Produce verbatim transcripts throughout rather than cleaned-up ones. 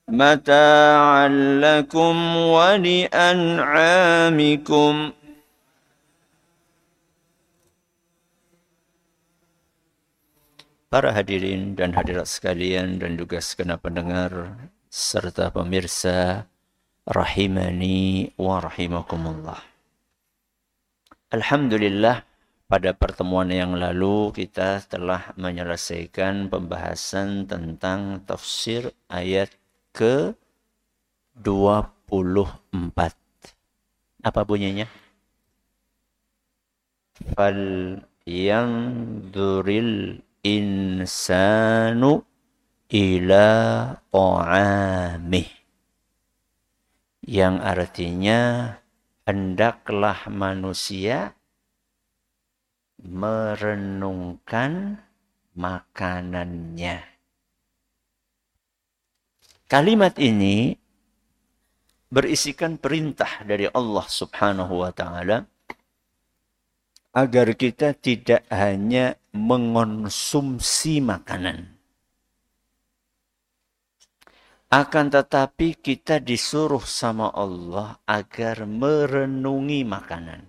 متاعا لكم ولأنعامكم. Para hadirin dan hadirat sekalian dan juga segenap pendengar serta pemirsa rahimani wa rahimakumullah. Alhamdulillah, pada pertemuan yang lalu kita telah menyelesaikan pembahasan tentang tafsir ayat ke dua puluh empat. Apa bunyinya? Fal yanzuril insanu ila ta'amih, yang artinya hendaklah manusia merenungkan makanannya. Kalimat ini berisikan perintah dari Allah Subhanahu wa taala agar kita tidak hanya mengonsumsi makanan, akan tetapi kita disuruh sama Allah agar merenungi makanan.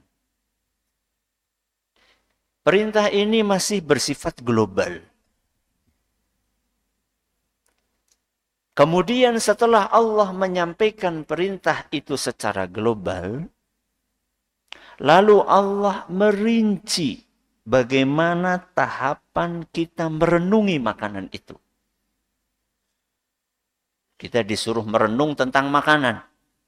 Perintah ini masih bersifat global. Kemudian setelah Allah menyampaikan perintah itu secara global, lalu Allah merinci bagaimana tahapan kita merenungi makanan itu. Kita disuruh merenung tentang makanan,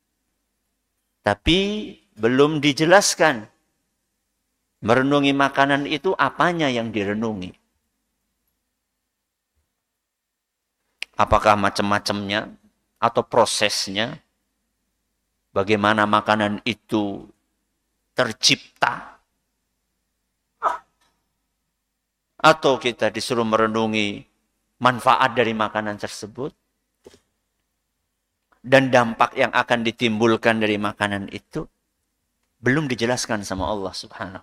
tapi belum dijelaskan merenungi makanan itu apanya yang direnungi. Apakah macam-macamnya atau prosesnya, bagaimana makanan itu tercipta, atau kita disuruh merenungi manfaat dari makanan tersebut dan dampak yang akan ditimbulkan dari makanan itu, belum dijelaskan sama Allah Subhanahu.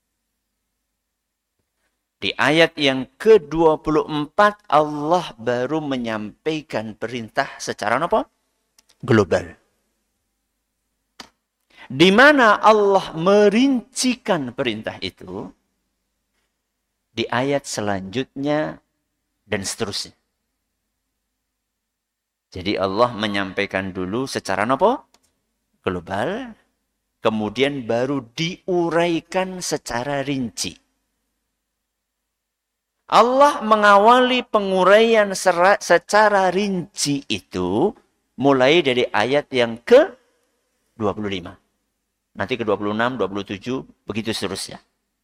Di ayat yang ke dua puluh empat Allah baru menyampaikan perintah secara apa? Global. Di mana Allah merincikan perintah itu di ayat selanjutnya dan seterusnya. Jadi Allah menyampaikan dulu secara apa? Global, kemudian baru diuraikan secara rinci. Allah mengawali penguraian secara rinci itu mulai dari ayat yang ke dua puluh lima. Nanti ke dua puluh enam, dua puluh tujuh, begitu seterusnya.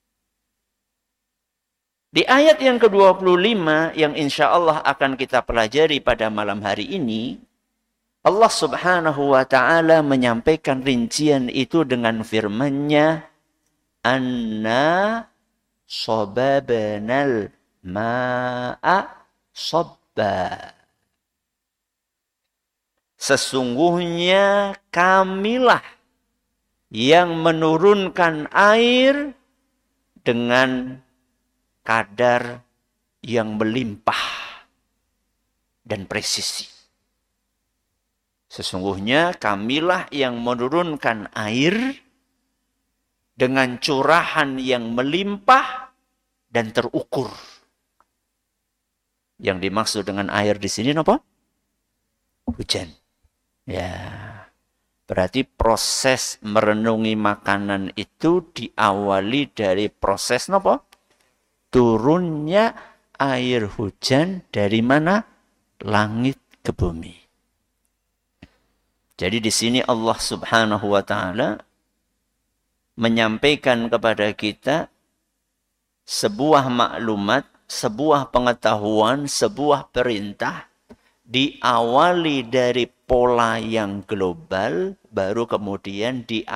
Di ayat yang ke dua puluh lima yang insya Allah akan kita pelajari pada malam hari ini, Allah Subhanahu wa ta'ala menyampaikan rincian itu dengan firman-Nya, Anna sababnal ma'a sabba. Sesungguhnya kamilah yang menurunkan air dengan kadar yang melimpah dan presisi. Sesungguhnya kamilah yang menurunkan air dengan curahan yang melimpah dan terukur. Yang dimaksud dengan air di sini apa? Hujan. Ya. Berarti proses merenungi makanan itu diawali dari proses apa? Turunnya air hujan dari mana? Langit ke bumi. Jadi di sini Allah Subhanahu wa taala menyampaikan kepada kita sebuah maklumat, sebuah pengetahuan, sebuah perintah diawali dari pola yang global, baru kemudian diawali